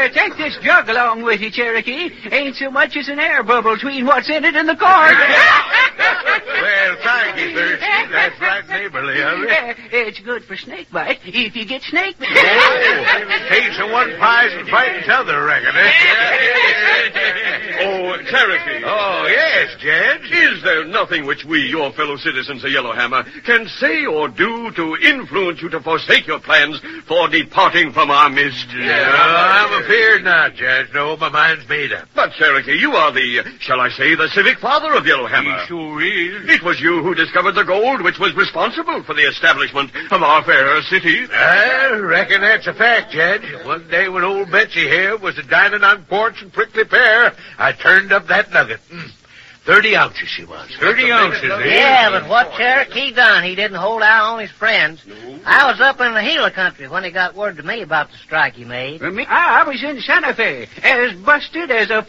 take this jug along with you, Cherokee. Ain't so much as an air bubble between what's in it and the cart. Well, thank you, Thirsty. That's right neighborly of you. It's good for snake bite if you get snake bit. Case of one prize and fighting t'other, I reckon, eh? Oh, Cherokee. Oh, yes, Judge. Is there nothing which we, your fellow citizens of Yellowhammer, can say or do to influence you to forsake your plans for departing from our midst? I'm afeard not, Judge. No, my mind's made up. But, Cherokee, you are the, shall I say, the civic father of Yellowhammer. He sure is. It was you who discovered the gold which was responsible for the establishment of our fair city. I reckon that's a fact, Judge. One day when old Betsy here was dining on porch and prickly pear, I turned up that nugget. 30 ounces she was. 30 ounces, eh? Yeah, but what Cherokee done, he didn't hold out on his friends. I was up in the Gila country when he got word to me about the strike he made. I was in Santa Fe, as busted as a